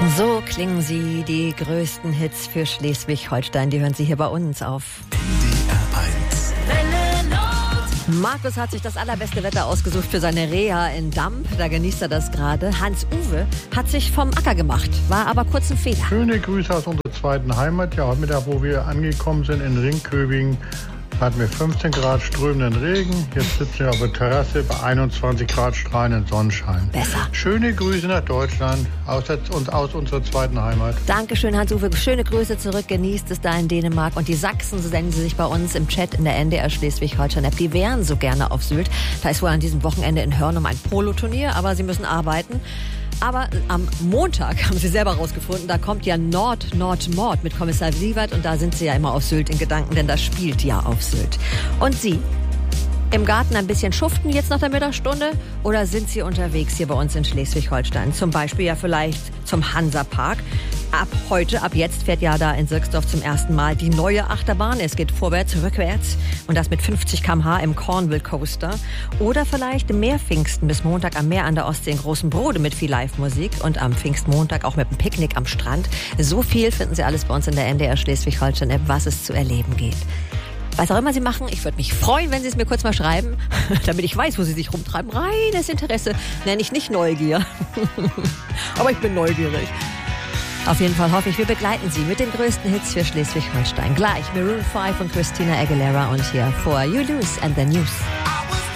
So klingen sie, die größten Hits für Schleswig-Holstein. Die hören Sie hier bei uns auf Markus hat sich das allerbeste Wetter ausgesucht für seine Reha in Damp. Da genießt er das gerade. Hans-Uwe hat sich vom Acker gemacht, war aber kurz ein Fehler. Schöne Grüße aus unserer zweiten Heimat. Ja, heute Mittag, wo wir angekommen sind in Ringköbing, hatten wir 15 Grad strömenden Regen. Jetzt sitzen wir auf der Terrasse bei 21 Grad strahlenden Sonnenschein. Besser. Schöne Grüße nach Deutschland aus unserer zweiten Heimat. Dankeschön, Hans-Uwe. Schöne Grüße zurück. Genießt es da in Dänemark. Und die Sachsen, so nennen sie sich bei uns im Chat in der NDR Schleswig-Holstein-App, die wären so gerne auf Sylt. Da ist wohl an diesem Wochenende in Hörnum ein Poloturnier, aber sie müssen arbeiten. Aber am Montag haben sie selber rausgefunden, da kommt ja Nord mit Kommissar Sievert und da sind sie ja immer auf Sylt in Gedanken, denn das spielt ja auf Sylt. Und Sie? Im Garten ein bisschen schuften jetzt nach der Mittagsstunde oder sind Sie unterwegs hier bei uns in Schleswig-Holstein? Zum Beispiel ja vielleicht zum Hansapark. Ab jetzt fährt ja da in Sirksdorf zum ersten Mal die neue Achterbahn. Es geht vorwärts, rückwärts und das mit 50 km/h im Cornwall Coaster. Oder vielleicht im Meerpfingsten bis Montag am Meer an der Ostsee in Großen Brode mit viel Live-Musik und am Pfingstmontag auch mit einem Picknick am Strand. So viel finden Sie alles bei uns in der NDR Schleswig-Holstein-App, was es zu erleben geht. Was auch immer Sie machen, ich würde mich freuen, wenn Sie es mir kurz mal schreiben, damit ich weiß, wo Sie sich rumtreiben. Reines Interesse nenne ich nicht Neugier. Aber ich bin neugierig. Auf jeden Fall hoffe ich, wir begleiten Sie mit den größten Hits für Schleswig-Holstein. Gleich Maroon 5 und Christina Aguilera und hier For You Lose and the News.